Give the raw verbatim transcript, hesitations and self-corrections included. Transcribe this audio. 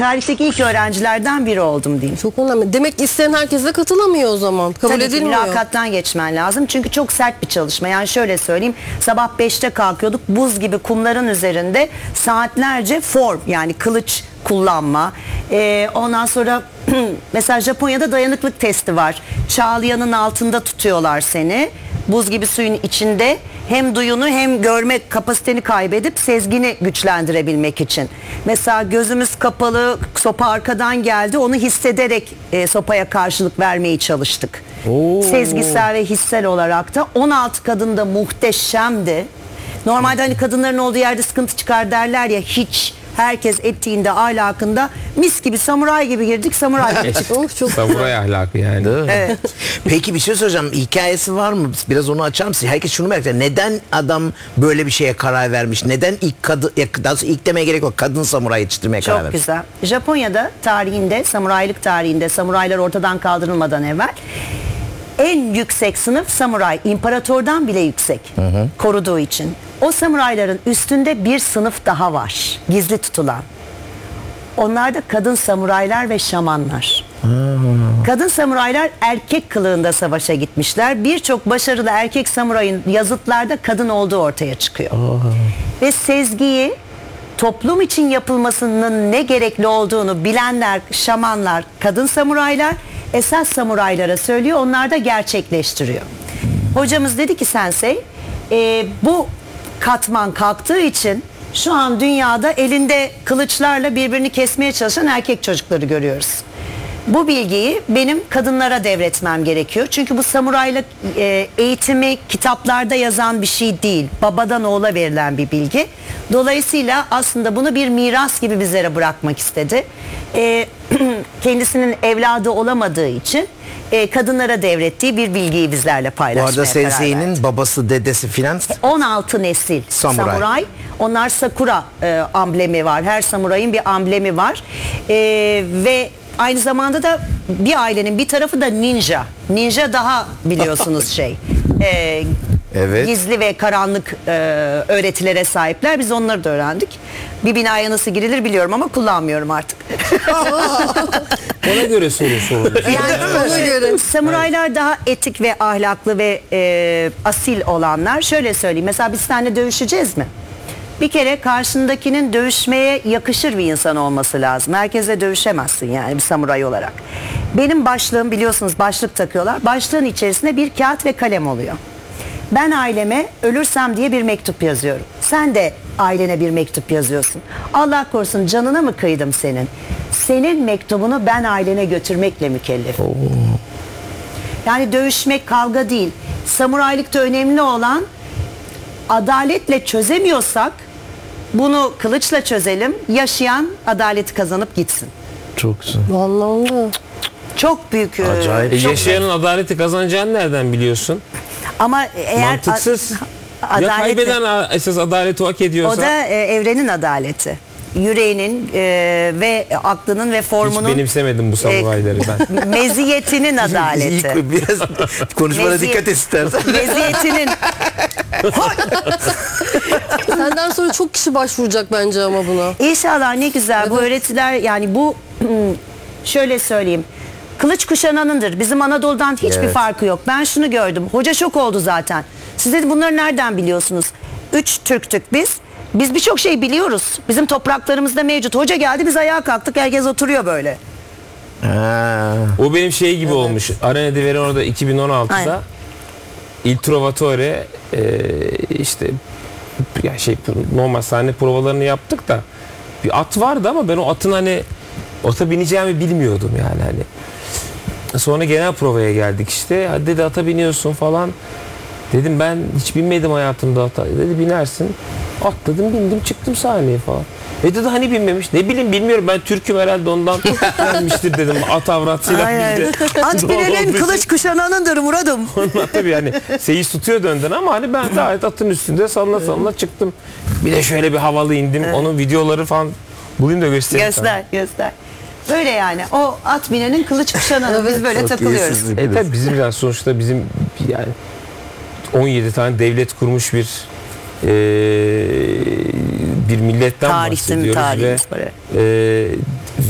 tarihteki ilk öğrencilerden biri oldum diyeyim. Çok önemli. Demek ki isteyen herkes de katılamıyor o zaman. Kabul Tabii edilmiyor. ki mülakattan geçmen lazım. Çünkü çok sert bir çalışma. Yani şöyle söyleyeyim. Sabah beşte kalkıyorduk. Buz gibi kumların üzerinde saatlerce form, yani kılıç kullanma. Ee, ondan sonra mesela Japonya'da dayanıklık testi var. Çağlayanın altında tutuyorlar seni. Buz gibi suyun içinde hem duyunu hem görme kapasiteni kaybedip sezgini güçlendirebilmek için. Mesela gözümüz kapalı, sopa arkadan geldi, onu hissederek e, sopaya karşılık vermeye çalıştık. Oo. Sezgisel ve hissel olarak da on altı kadın da muhteşemdi. Normalde hani kadınların olduğu yerde sıkıntı çıkar derler ya, hiç. Herkes etiğinde, ahlakında mis gibi, samuray gibi girdik, samuray gibi çıktık. Oh, çok Samuray ahlakı yani. Değil mi? Evet. Peki bir şey soracağım. Hikayesi var mı? Biraz onu açar mısın? Herkes şunu merak ediyor. Neden adam böyle bir şeye karar vermiş? Neden ilk kadın, daha sonra ilk demeye gerek yok, kadın samuray yetiştirmeye karar Çok vermiş? güzel. Japonya'da tarihinde, samuraylık tarihinde, samuraylar ortadan kaldırılmadan evvel en yüksek sınıf samuray. İmparatordan bile yüksek. Hı hı. Koruduğu için. O samurayların üstünde bir sınıf daha var. Gizli tutulan. Onlar da kadın samuraylar ve şamanlar. Hmm. Kadın samuraylar erkek kılığında savaşa gitmişler. Birçok başarılı erkek samurayın yazıtlarda kadın olduğu ortaya çıkıyor. Oh. Ve sezgiyi, toplum için yapılmasının ne gerekli olduğunu bilenler, şamanlar, kadın samuraylar esas samuraylara söylüyor. Onlar da gerçekleştiriyor. Hocamız dedi ki sensei, e, bu katman kalktığı için şu an dünyada elinde kılıçlarla birbirini kesmeye çalışan erkek çocukları görüyoruz. Bu bilgiyi benim kadınlara devretmem gerekiyor. Çünkü bu samuraylık e, eğitimi kitaplarda yazan bir şey değil. Babadan oğula verilen bir bilgi. Dolayısıyla aslında bunu bir miras gibi bizlere bırakmak istedi. E, kendisinin evladı olamadığı için e, kadınlara devrettiği bir bilgiyi bizlerle Bu paylaşmaya arada karar verdi. Sensei'nin babası, dedesi filan on altı nesil Samuray. samuray. Onlar sakura e, amblemi var. Her samurayın bir amblemi var. E, ve aynı zamanda da bir ailenin bir tarafı da ninja. Ninja daha biliyorsunuz şey. E, Evet. Gizli ve karanlık e, öğretilere sahipler. Biz onları da öğrendik. Bir binaya nasıl girilir biliyorum ama kullanmıyorum artık. Ona göre soru sorulur. Yani ona göre. Samuraylar daha etik ve ahlaklı ve e, asil olanlar. Şöyle söyleyeyim. Mesela biz seninle dövüşeceğiz mi? Bir kere karşındakinin dövüşmeye yakışır bir insan olması lazım. Herkesle dövüşemezsin yani bir samuray olarak. Benim başlığım, biliyorsunuz başlık takıyorlar. Başlığın içerisinde bir kağıt ve kalem oluyor. Ben aileme ölürsem diye bir mektup yazıyorum. Sen de ailene bir mektup yazıyorsun. Allah korusun canına mı kıydım senin? Senin mektubunu ben ailene götürmekle mükellefim. Yani dövüşmek kavga değil. Samuraylıkta önemli olan, adaletle çözemiyorsak bunu kılıçla çözelim. Yaşayan adaleti kazanıp gitsin. çok güzel. Anlamda. Çok büyük. e, Acayip. E, çok- yaşayanın adaleti kazanacağını nereden biliyorsun? Ama eğer Mantıksız. a- Ya adaleti- kaybeden a- esas adaleti hak ediyorsa. O da e, evrenin adaleti. Yüreğinin e, ve aklının ve Hiç formunun benimsemedim bu samurayları ben. meziyetinin adaleti. İlk biraz konuşmana Meziyet- dikkat et istersen. Meziyetinin. Senden sonra çok kişi başvuracak bence ama buna. İnşallah, ne güzel bu öğretiler, yani bu şöyle söyleyeyim. Kılıç kuşananındır. Bizim Anadolu'dan hiçbir Evet. farkı yok. Ben şunu gördüm. Hoca şok oldu zaten. Siz dedi bunları nereden biliyorsunuz? Üç Türktük biz. Biz birçok şey biliyoruz. Bizim topraklarımızda mevcut. Hoca geldi, biz ayağa kalktık. Herkes oturuyor böyle. Ha. O benim şey gibi olmuş. Arena di Verona'da iki bin on altıda Aynen. Il Trovatore e, işte ya şey normal sahne provalarını yaptık da bir at vardı ama ben o atın hani ata bineceğimi bilmiyordum yani hani. Sonra genel provaya geldik işte. Hadi dedi ata biniyorsun falan. Dedim ben hiç binmedim hayatımda ata. Dedi binersin. Atladım, bindim, çıktım sahneye falan. E dedi hani binmemiş. Ne bileyim bilmiyorum, ben Türk'üm herhalde ondan gelmiştir dedim. At avratıyla Aynen. bizde. At binenin kılıç kuşananındır Murat'ım. Onlar tabii yani seyis tutuyor dönden ama hani ben gayet atın üstünde sallana sallana çıktım. Bir de şöyle bir havalı indim. Onun videoları falan bulayım da göstereyim. Göster, göster. Böyle yani. O at binenin kılıç kuşananı. Biz böyle Çok takılıyoruz. iyisiniz. E tabii bizim yani sonuçta bizim yani on yedi tane devlet kurmuş bir e, bir milletten Tarihsin, bahsediyoruz tarihimiz ve böyle. e,